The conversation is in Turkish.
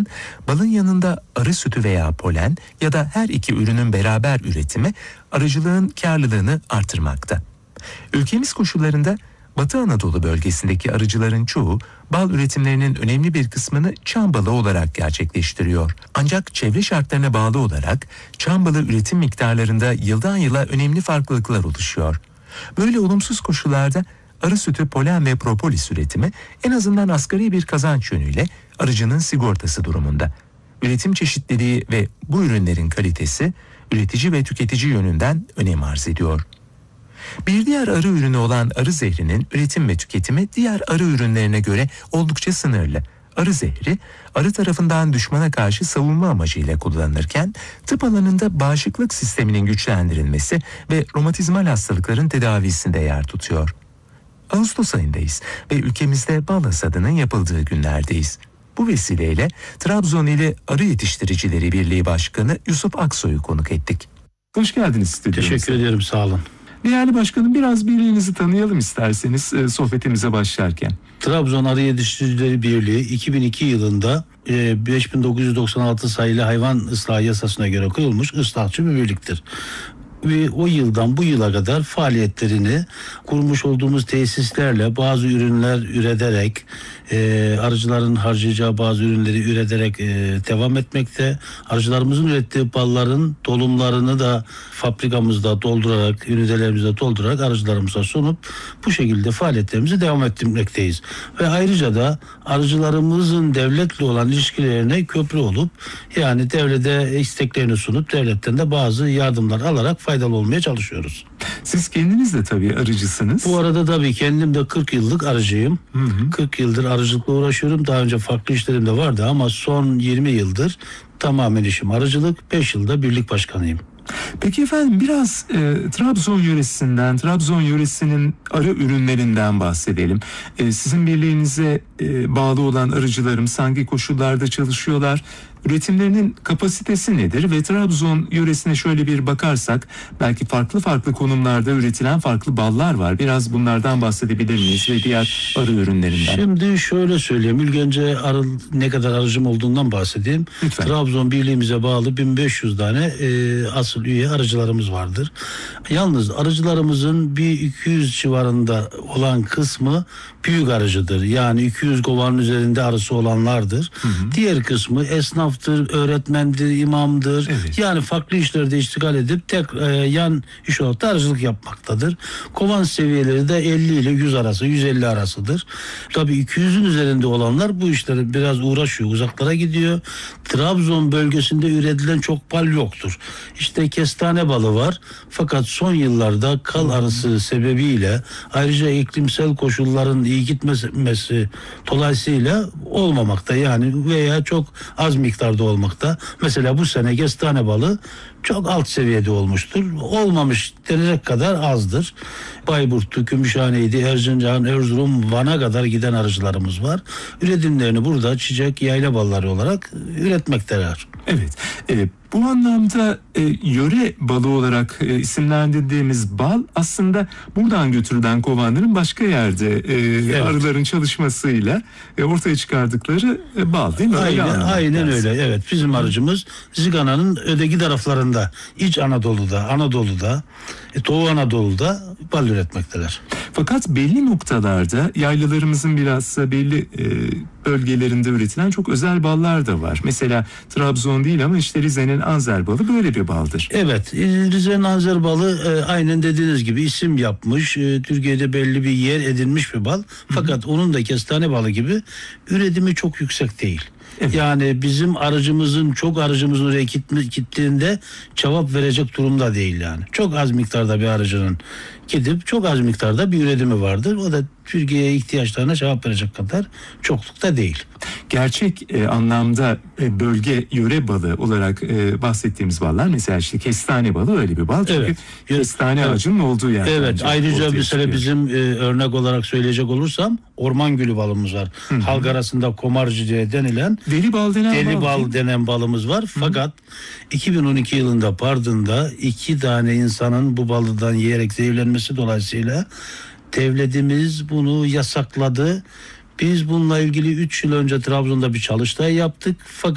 balın yanında arı sütü veya polen ya da her iki ürünün beraber üretimi arıcılığın karlılığını artırmakta. Ülkemiz koşullarında Batı Anadolu bölgesindeki arıcıların çoğu bal üretimlerinin önemli bir kısmını çam balı olarak gerçekleştiriyor. Ancak çevre şartlarına bağlı olarak çam balı üretim miktarlarında yıldan yıla önemli farklılıklar oluşuyor. Böyle olumsuz koşullarda arı sütü, polen ve propolis üretimi en azından asgari bir kazanç yönüyle arıcının sigortası durumunda. Üretim çeşitliliği ve bu ürünlerin kalitesi üretici ve tüketici yönünden önem arz ediyor. Bir diğer arı ürünü olan arı zehrinin üretim ve tüketimi diğer arı ürünlerine göre oldukça sınırlı. Arı zehri, arı tarafından düşmana karşı savunma amacıyla kullanılırken tıp alanında bağışıklık sisteminin güçlendirilmesi ve romatizmal hastalıkların tedavisinde yer tutuyor. Ağustos ayındayız ve ülkemizde bal hasadının yapıldığı günlerdeyiz. Bu vesileyle Trabzon ili Arı Yetiştiricileri Birliği Başkanı Yusuf Aksoy'u konuk ettik. Hoş geldiniz stüdyomuza. Teşekkür ederim, sağ olun. Değerli başkanım, biraz birliğinizi tanıyalım isterseniz sohbetimize başlarken. Trabzon Arı Yetiştiricileri Birliği 2002 yılında 5996 sayılı hayvan ıslahı yasasına göre kurulmuş ıslahçı bir birliktir. Ve o yıldan bu yıla kadar faaliyetlerini kurmuş olduğumuz tesislerle bazı ürünler üreterek, arıcıların harcayacağı bazı ürünleri üreterek devam etmekte. Arıcılarımızın ürettiği balların dolumlarını da fabrikamızda doldurarak, ünitelerimizde doldurarak arıcılarımıza sunup bu şekilde faaliyetlerimizi devam ettirmekteyiz. Ve ayrıca da arıcılarımızın devletle olan ilişkilerine köprü olup, yani devlete isteklerini sunup devletten de bazı yardımlar alarak faydalı olmaya çalışıyoruz. Siz kendiniz de tabii arıcısınız. Bu arada tabii kendim de 40 yıllık arıcıyım. 40 yıldır arıcılıkla uğraşıyorum. Daha önce farklı işlerim de vardı ama son 20 yıldır tamamen işim arıcılık. 5 yılda birlik başkanıyım. Peki efendim, biraz Trabzon yöresinden, Trabzon yöresinin arı ürünlerinden bahsedelim. Sizin birliğinize bağlı olan arıcılarımız hangi koşullarda çalışıyorlar? Üretimlerinin kapasitesi nedir? Ve Trabzon yöresine şöyle bir bakarsak belki farklı konumlarda üretilen farklı ballar var. Biraz bunlardan bahsedebilir miyiz ve diğer arı ürünlerinden? Şimdi şöyle söyleyeyim. İlk önce ne kadar arıcım olduğundan bahsedeyim. Lütfen. Trabzon birliğimize bağlı 1500 tane asıl üye arıcılarımız vardır. Yalnız arıcılarımızın bir 200 civarında olan kısmı büyük arıcıdır. Yani 200 kovanın üzerinde arısı olanlardır. Diğer kısmı esnaftır, öğretmendir, imamdır. Evet. Yani farklı işlerde iştigal edip yan iş olarak da arıcılık yapmaktadır. Kovan seviyeleri de 50 ile 100 arası, 150 arasıdır. Tabii 200'ün üzerinde olanlar bu işlere biraz uğraşıyor, uzaklara gidiyor. Trabzon bölgesinde üretilen çok bal yoktur. İşte kestane balı var. Fakat son yıllarda kal arısı sebebiyle, ayrıca iklimsel koşulların iyi gitmesi dolayısıyla olmamakta, yani veya çok az miktarda olmakta. Mesela bu sene kestane balı çok alt seviyede olmuştur. Olmamış denecek kadar azdır. Bayburt'tu, Gümüşhane'ydi, Erzincan, Erzurum, Van'a kadar giden arıcılarımız var. Üretimlerini burada çiçek, yayla balları olarak üretmekteler. Evet. Bu anlamda yöre balı olarak isimlendirdiğimiz bal aslında buradan götürülen kovanların başka yerde Evet. arıların çalışmasıyla ortaya çıkardıkları bal değil mi? Aynen öyle. Evet, bizim arıcımız Zigana'nın öteki taraflarında, İç Anadolu'da, Doğu Anadolu'da bal üretmekteler. Fakat belli noktalarda yaylalarımızın bilhassa belli bölgelerinde üretilen çok özel ballar da var. Mesela Trabzon değil ama işte Rize'nin Anzer balı böyle bir baldır. Evet, Rize'nin Anzer balı aynen dediğiniz gibi isim yapmış. Türkiye'de belli bir yer edinmiş bir bal. Fakat onun da kestane balı gibi üretimi çok yüksek değil. Evet. Yani bizim çok arıcımızın oraya gittiğinde cevap verecek durumda değil yani. Çok az miktarda bir arıcının gidip çok az miktarda bir üretimi vardır. O da Türkiye'ye ihtiyaçlarına cevap verecek kadar çoklukta değil. Gerçek anlamda bölge yöre balı olarak bahsettiğimiz ballar, mesela işte kestane balı öyle bir bal. Çünkü Evet. kestane ağacının olduğu yer. Evet, ayrıca mesela bizim örnek olarak söyleyecek olursam orman gülü balımız var. Halk arasında komarcı diye denilen deli bal denen balımız var. Fakat 2012 yılında Bardın'da 2 tane insanın bu baldan yiyerek zehirlenmesi dolayısıyla devletimiz bunu yasakladı. Biz bununla ilgili 3 yıl önce Trabzon'da bir çalıştay yaptık. Fakat